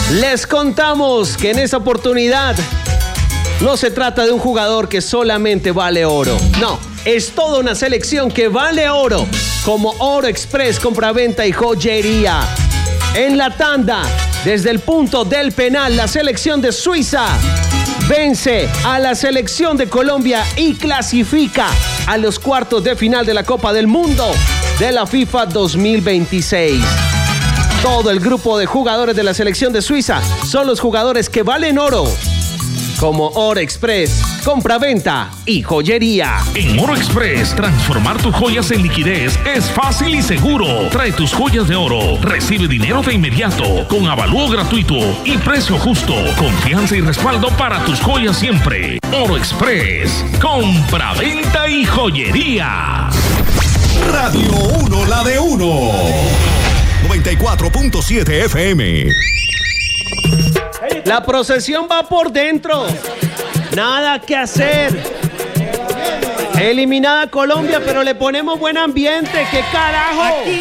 Les contamos que en esta oportunidad no se trata de un jugador que solamente vale oro. No, es toda una selección que vale oro, como Oro Express, compraventa y joyería. En la tanda, desde el punto del penal, la selección de Suiza vence a la selección de Colombia y clasifica a los cuartos de final de la Copa del Mundo de la FIFA 2026. Todo el grupo de jugadores de la selección de Suiza son los jugadores que valen oro, como Oro Express, compraventa y joyería. En Oro Express, transformar tus joyas en liquidez es fácil y seguro. Trae tus joyas de oro, recibe dinero de inmediato, con avalúo gratuito y precio justo. Confianza y respaldo para tus joyas siempre. Oro Express, compraventa y joyería. Radio 1, la de 1. 94.7 FM. La procesión va por dentro. Nada que hacer. Eliminada Colombia, pero le ponemos buen ambiente. ¿Qué carajo?